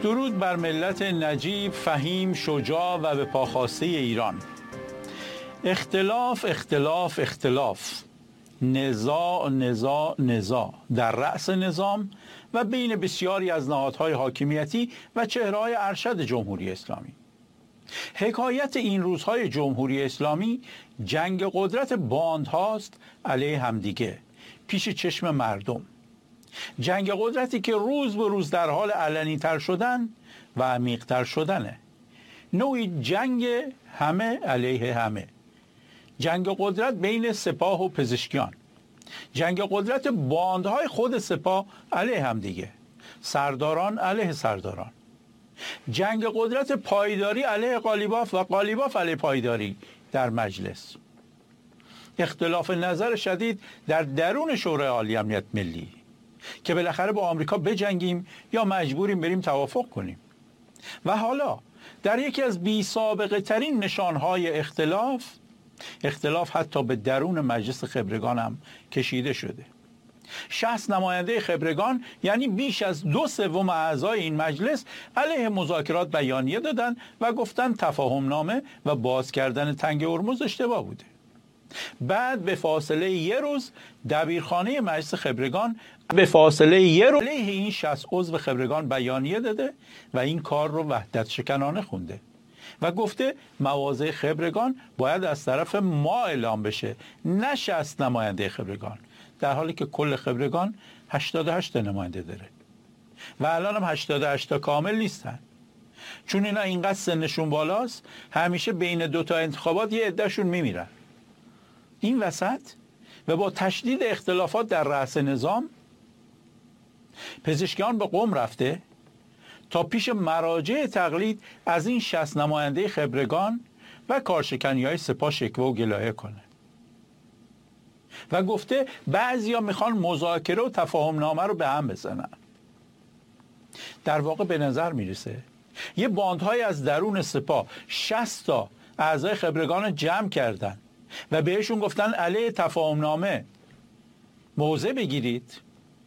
درود بر ملت نجیب، فهیم، شجاع و به پاخواسته ایران. اختلاف اختلاف اختلاف، نزاع نزاع نزاع در رأس نظام و بین بسیاری از نهادهای حاکمیتی و چهره‌های ارشد جمهوری اسلامی. حکایت این روزهای جمهوری اسلامی جنگ قدرت باندهاست علیه همدیگه پیش چشم مردم. جنگ قدرتی که روز به روز در حال علنی تر شدن و عمیق تر شدنه. نوعی جنگ همه علیه همه. جنگ قدرت بین سپاه و پزشکیان. جنگ قدرت باندهای خود سپاه علیه همدیگه. سرداران علیه سرداران. جنگ قدرت پایداری علیه قالیباف و قالیباف علیه پایداری در مجلس. اختلاف نظر شدید در درون شورای عالی امنیت ملی که بالاخره با آمریکا بجنگیم یا مجبوریم بریم توافق کنیم. و حالا در یکی از بی سابقه ترین نشانهای اختلاف حتی به درون مجلس خبرگان هم کشیده شده. 60 نماینده خبرگان، یعنی بیش از 2/3 اعضای این مجلس، علیه مذاکرات بیانیه دادن و گفتن تفاهم نامه و باز کردن تنگ هرمز اشتباه بوده. بعد به فاصله یه روز دبیرخانه مجلس خبرگان علیه این 60 عضو خبرگان بیانیه داده و این کار رو وحدت شکنانه خونده و گفته مواضع خبرگان باید از طرف ما اعلام بشه، نه 60 نماینده خبرگان، در حالی که کل خبرگان 88 نماینده داره و الان هم 88 تا کامل نیستن، چون اینا اینقدر سنشون بالاست همیشه بین دوتا انتخابات یه عدهشون میمیرن. این وسط و با تشدید اختلافات در رأس نظام، پزشکیان به قم رفته تا پیش مراجع تقلید از این 60 نماینده خبرگان و کارشکنی‌های سپاه شکوه و گلایه کنه و گفته بعضیا میخوان مذاکره و تفاهم نامه رو به هم بزنن. در واقع به نظر میرسه یه باندهای از درون سپاه 60 تا اعضای خبرگان جمع کردن و بهشون گفتن علیه تفاهم نامه موضع بگیرید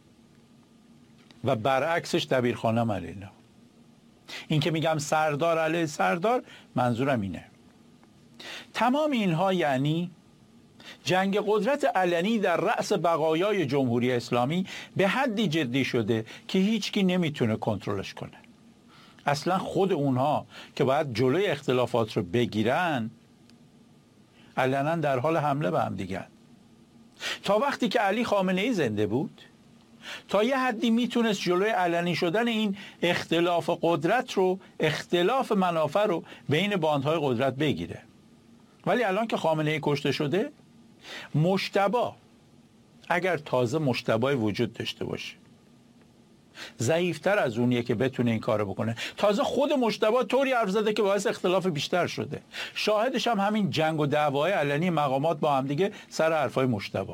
و برعکسش دبیرخانه علیه اینا. این که میگم سردار علیه سردار، منظورم اینه. تمام اینها یعنی جنگ قدرت علنی در رأس بقایای جمهوری اسلامی به حدی جدی شده که هیچکی نمیتونه کنترلش کنه. اصلا خود اونها که باید جلوی اختلافات رو بگیرن علنا در حال حمله به هم دیگر. تا وقتی که علی خامنه ای زنده بود تا یه حدی میتونست جلوی علنی شدن این اختلاف قدرت رو، اختلاف منافع رو بین باندهای قدرت بگیره. ولی الان که خامنه ای کشته شده، مجتبی، اگر تازه مجتبی وجود داشته باشه، ضعیفتر از اونیه که بتونه این کارو بکنه. تازه خود مجتبی طوری حرف زده که باعث اختلاف بیشتر شده. شاهدش هم همین جنگ و دعوای علنی مقامات با هم دیگه سر حرفای مجتبی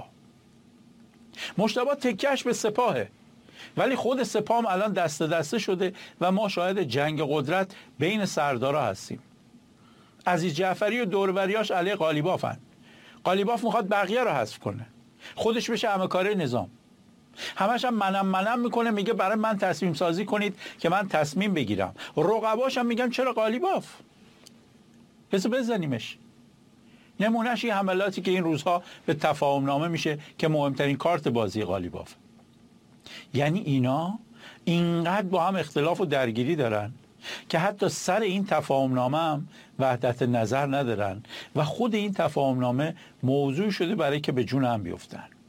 تکش به سپاهه، ولی خود سپاه هم الان دست دسته شده و ما شاهد جنگ قدرت بین سردارا هستیم. عزیز جعفری و دوروریاش علیه قالیبافن. قالیباف میخواد بقیه رو حذف کنه، خودش بشه همکاره نظام. همش هم منم میکنه، میگه برای من تصمیم سازی کنید که من تصمیم بگیرم. رقباش هم میگم چرا قالیباف؟ بزنیمش. نمونهش این حملاتی که این روزها به تفاهم نامه میشه که مهمترین کارت بازی قالیباف. یعنی اینا اینقدر با هم اختلاف و درگیری دارن که حتی سر این تفاهم نامه هم وحدت نظر ندارن و خود این تفاهم نامه موضوع شده برای که به جون هم بیفتن.